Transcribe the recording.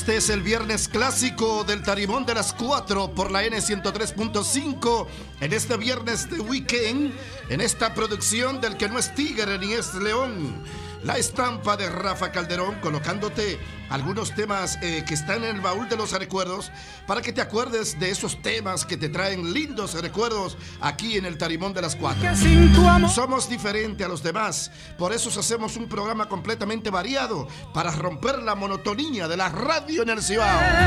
Este es el viernes clásico del Tarimón de las 4 por la N103.5. En este viernes de weekend, en esta producción del que no es tigre ni es león, la estampa de Rafa Calderón, colocándote algunos temas que están en el baúl de los recuerdos para que te acuerdes de esos temas que te traen lindos recuerdos aquí en el Tarimón de las 4. Somos diferentes a los demás, por eso hacemos un programa completamente variado para romper la monotonía de la radio en el Cibao.